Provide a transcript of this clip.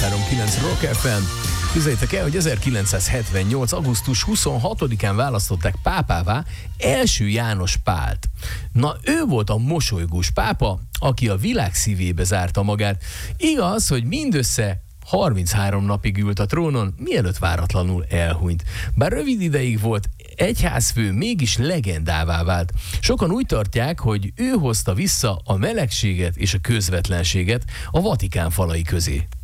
103.9 Rock FM. Képzeljétek el, hogy 1978. augusztus 26-án választották pápává első János Pált. Na, ő volt a mosolygós pápa, aki a világ szívébe zárta magát. Igaz, hogy mindössze 33 napig ült a trónon, mielőtt váratlanul elhunyt. Bár rövid ideig volt egyházfő, mégis legendává vált. Sokan úgy tartják, hogy ő hozta vissza a melegséget és a közvetlenséget a Vatikán falai közé.